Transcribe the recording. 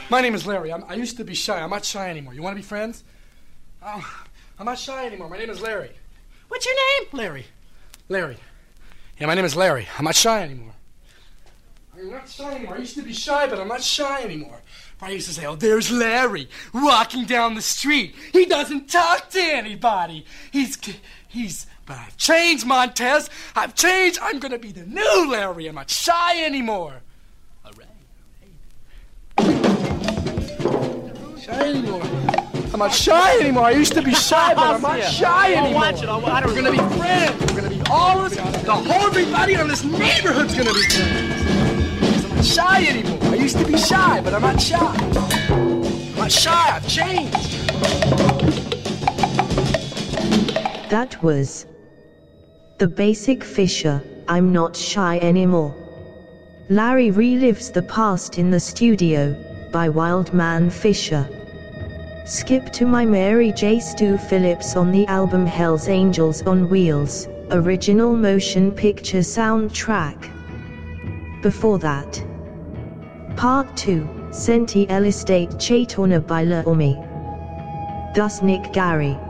My name is Larry. I used to be shy. I'm not shy anymore. You want to be friends? I'm not shy anymore. My name is Larry. What's your name? Larry. Larry. Yeah, my name is Larry. I'm not shy anymore. I'm not shy anymore. I used to be shy, but I'm not shy anymore. I used to say, oh, there's Larry walking down the street. He doesn't talk to anybody. But I've changed, Montez. I've changed. I'm going to be the new Larry. I'm not shy anymore. All right. Shy anymore. I'm not shy anymore. I used to be shy, but I'm not shy anymore. We're going to be friends. We're going to be all of us. The whole everybody in this neighborhood's going to be friends. I'm not shy anymore. I used to be shy, but I'm not shy. I'm not shy. I've changed. That was The Basic Fisher, I'm Not Shy Anymore. Larry relives the past in the studio, by Wildman Fisher. Skip to My Mary J. Stu Phillips on the album Hell's Angels on Wheels, original motion picture soundtrack. Before that, Part 2, Senti Ellistate Chaitona by La Omi. Thus Nick Gary.